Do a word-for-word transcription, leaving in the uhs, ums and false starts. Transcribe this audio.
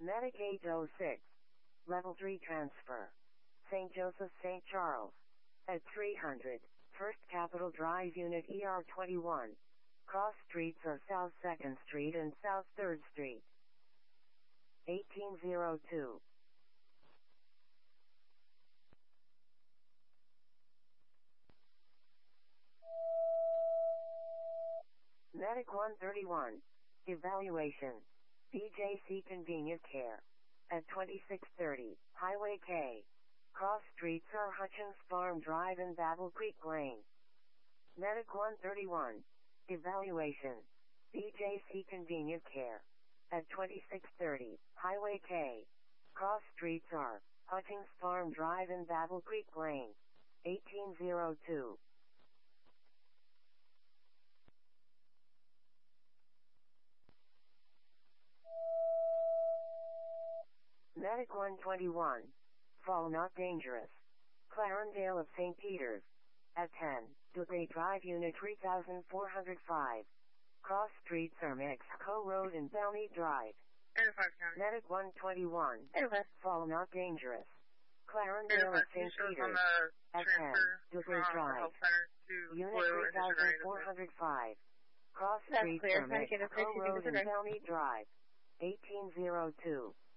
Medic eight oh six. Level three transfer. Saint Joseph Saint Charles. At three hundred. First Capitol Drive Unit E R twenty-one. Cross streets are South second Street and South third Street. eighteen oh two. Medic one thirty-one. Evaluation. B J C Convenient Care. At twenty-six thirty, Highway K. Cross streets are Hutchins Farm Drive and Battle Creek Lane. Medic one thirty-one. Evaluation. B J C Convenient Care. At twenty-six thirty, Highway K. Cross streets are Hutchins Farm Drive and Battle Creek Lane. eighteen oh two. Medic one twenty-one. Fall not dangerous. Clarendale of Saint Peter's. At ten, Dugray Drive Unit three thousand four hundred five. Cross streets are Mexico Road and Bellmead Drive. Medic one twenty-one. Fall not dangerous. Clarendale of Saint Peter's. At ten, Dugray Drive. Unit three thousand four hundred five. Cross streets are Mexico Road and Bellmead Drive. eighteen oh two.